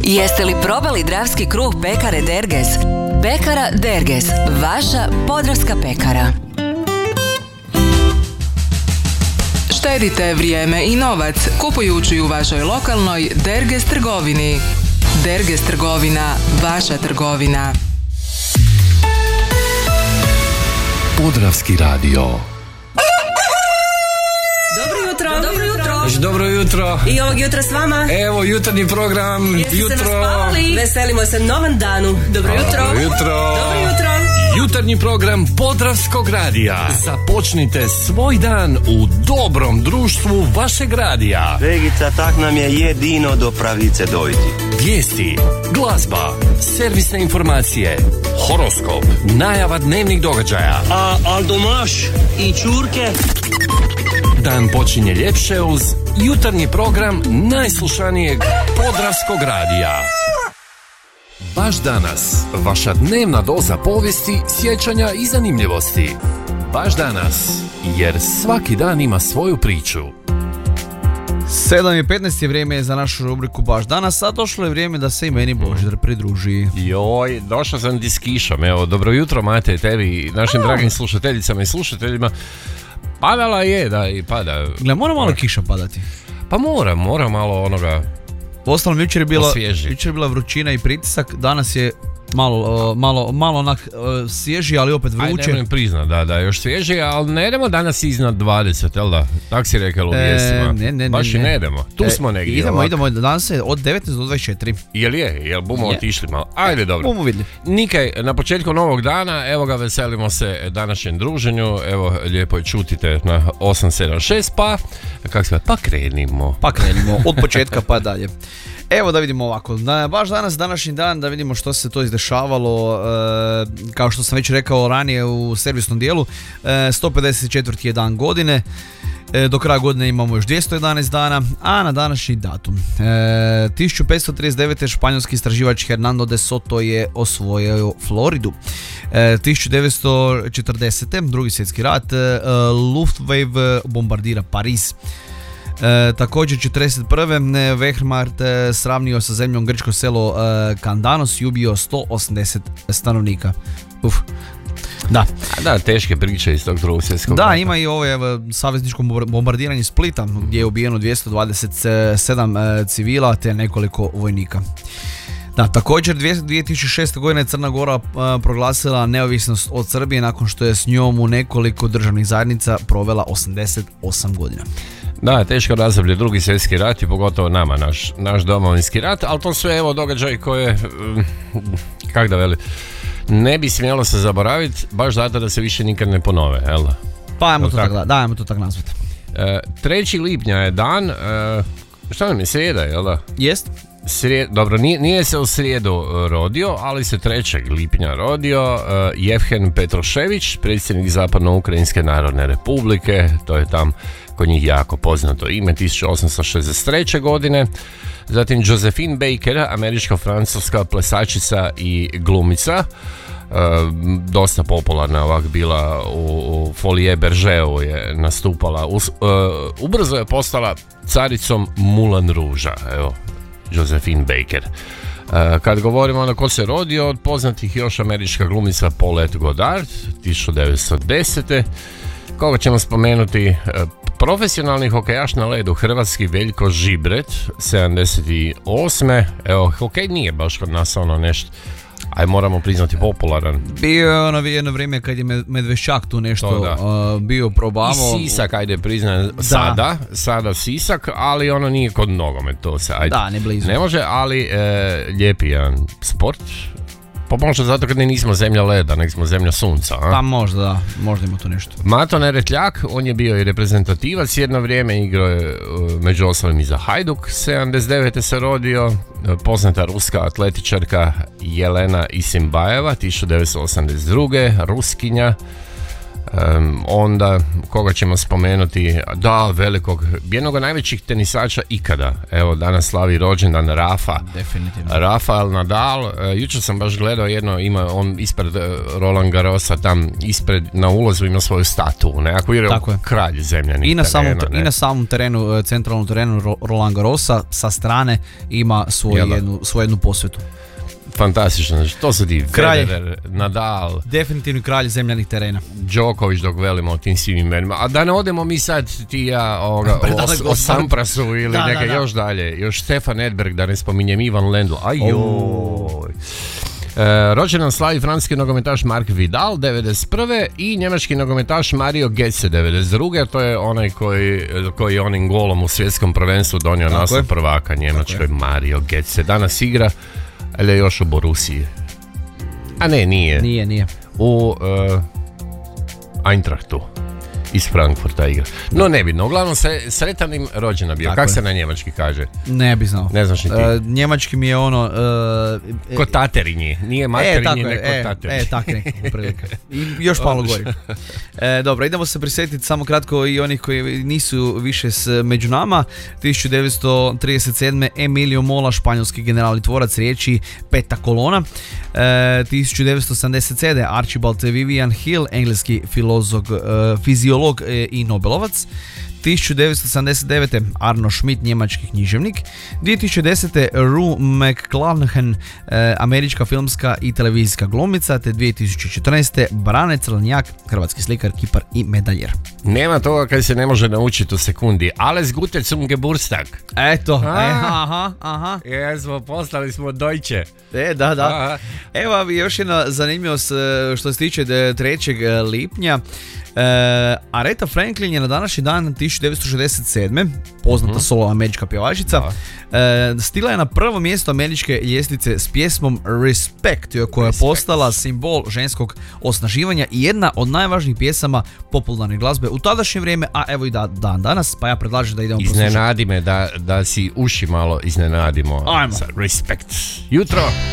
Jeste li probali Dravski kruh pekare Dergez? Pekara Dergez, vaša podravska pekara. Štedite vrijeme i novac kupujući u vašoj lokalnoj Dergez trgovini. Dergez trgovina, vaša trgovina. Podravski radio. Dobro jutro. Dobro jutro. Dobro jutro. I ovog jutra s vama. Evo jutarnji program. Jeste jutro. se naspavali? Veselimo se novom danu. Dobro jutro. Dobro jutro. Dobro jutro. Jutarnji program Podravskog radija. Započnite svoj dan u dobrom društvu vašeg radija. Vegica, tak nam je jedino do pravice dojti. Vijesti, glazba, servisne informacije, horoskop, najava dnevnih događaja. Al domaš i čurke. Dan počinje ljepše uz jutarnji program najslušanijeg Podravskog radija. Baš danas, vaša dnevna doza povijesti, sjećanja i zanimljivosti. Baš danas, jer svaki dan ima svoju priču. 7:15 je vrijeme za našu rubriku Baš danas, a došlo je vrijeme da se i meni Božidar pridruži. Joj, došao sam ti s kišom. Evo, dobro jutro Mate, tebi i našim dragim slušateljicama i slušateljima. Padala je, da, i pada. Gle, mora malo kiša padati. Pa mora malo onoga. Uostalom, jučer je bila vrućina i pritisak, danas je malo onak svježi, ali opet vruće. Ajde, nemoj priznat, da, još svježi, ali ne idemo danas iznad 20, jel da? Tak si rekao u vijestima. Ne. Baš i ne idemo. Tu smo negdje. Idemo, danas je od 19 do 24. Jel bumo otišli malo? Ajde, dobro. Bumo vidjeli. Nikaj, na početku novog dana, evo ga, veselimo se današnjem druženju, evo, lijepo je čutite na 876, pa krenimo. Od početka pa dalje. Evo da vidimo ovako, baš danas, današnji dan, da vidimo što se to izdešavalo, kao što sam već rekao ranije u servisnom dijelu, 154. je dan godine, do kraja godine imamo još 211 dana, a na današnji datum, 1539. španjolski istraživač Hernando de Soto je osvojio Floridu. 1940. drugi svjetski rat, Luftwaffe bombardira Pariz. Također 41. Wehrmacht sravnio sa zemljom grčko selo Kandanos i ubio 180 stanovnika. Da, teške priče iz tog drugog svjetskog rata. Da, ima i ovo savezničko bombardiranje Splita gdje je ubijeno 227 civila te nekoliko vojnika. Da, također 2006. godine Crna Gora proglasila neovisnost od Srbije nakon što je s njom u nekoliko državnih zajednica provela 88 godina. Da, teško razdoblje, drugi svjetski rat i pogotovo nama, naš domovinski rat, ali to sve evo događaji koje, kak da veli, ne bi smjelo se zaboraviti, baš zato da se više nikad ne ponove, jel da? Pa ajmo to tako nazvati. 3. lipnja je dan, šta nam je, srijeda, jel da? Jest. Dobro, nije se u srijedu rodio, ali se 3. lipnja rodio Jevhen Petrošević, predsjednik Zapadno-Ukrajinske narodne republike, to je tam kod njih jako poznato ime, 1863. godine. Zatim Josephine Baker, američko-francuska plesačica i glumica, dosta popularna ovak bila u Folie Bergeu je nastupala, ubrzo je postala caricom Moulin Rouge, evo, Josephine Baker. Kad govorimo ono ko se rodio, od poznatih još američka glumica Paulette Goddard, 1910. Koga ćemo spomenuti? Profesionalni hokejaš na ledu, hrvatski Veljko Žibret, 78. Evo, hokej nije baš kod nas ono nešto, aj moramo priznati, popularan. Bio je ono jedno vrijeme kad je Medveščak tu nešto bio probavao. I Sisak, ajde priznam, sada Sisak, ali ono nije kod nogomet, to se, ajde. Da, ne blizu. Ne može, ali lijepi jedan sport. Pa možda zato kad nismo zemlja leda, nek smo zemlja sunca. A? Pa možda ima tu nešto. Mato Neretljak, on je bio i reprezentativac jedno vrijeme, igrao je među ostalim i za Hajduk, 79. se rodio. Poznata ruska atletičarka Jelena Isimbajeva, 1982. Ruskinja. Onda, koga ćemo spomenuti? Da, jednog od najvećih tenisača ikada. Evo, danas slavi rođendan Rafa. Definitivno. Rafael Nadal. Jučer sam baš gledao ima on ispred Roland Garrosa, tam ispred na ulazu ima svoju statu. Nekako je kralj zemljanih terena. I na samom terenu, centralnom terenu Roland Garrosa, sa strane ima svoju jednu posvetu. Fantastično, znači to su ti Federer, Nadal, definitivni kralj zemljanih terena, Djokovic, dok velimo o tim svim imenima. A da ne odemo mi sad ti ja o Samprasu ili još dalje, još Stefan Edberg, da ne spominjem, Ivan Lendl, rođendan slavi francuski nogometaš Marc Vidal 91. i njemački nogometaš Mario Götze 92. To je onaj koji je onim golom u svjetskom prvenstvu donio naslov prvaka Njemačkoj. Mario Götze danas igra, ali je još u Borussiji. A ne, nije. U Eintrachtu iz Frankfurta igra. No nebitno, uglavnom sretan im rođendan bio. Kako se na njemački kaže? Ne bi znao. Ne znaš ni ti. Njemački mi je ono... Kotaterinji. Nije materinji, nego kotaterinji. Tako nekako prilike. I još malo gori. Dobro, idemo se prisjetiti samo kratko i onih koji nisu više među nama. 1937. Emilio Mola, španjolski general i tvorac riječi Peta kolona. 1977. Archibald Vivian Hill, engleski fiziolog i Nobelovac. 1979. Arno Schmidt, njemački književnik. 2010. Rue McClanahan, američka filmska i televizijska glumica. Te 2014. Brane Crlenjak, hrvatski slikar, kipar i medaljer. Nema toga kad se ne može naučiti u sekundi. Alles Gute zum Geburtstag. Eto, Jesmo, poslali smo Deutsche. Da. Aha. Evo još jedna zanimljivost što se tiče 3. lipnja. Aretha Franklin je na današnji dan 1967. poznata solo američka pjevačica, stigla je na prvo mjesto američke ljestvice s pjesmom Respect, koja je postala simbol ženskog osnaživanja i jedna od najvažnijih pjesama popularne glazbe u tadašnje vrijeme, a evo i dan danas, pa ja predlažem da idemo Iznenadi me da si uši malo iznenadimo. Ajmo. Respect. Jutro